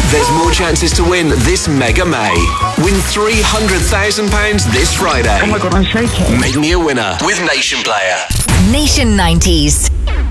There's more chances to win this Mega May. Win £300,000 this Friday. Oh my God, I'm shaking. Make me a winner with Nation Player. Nation 90s.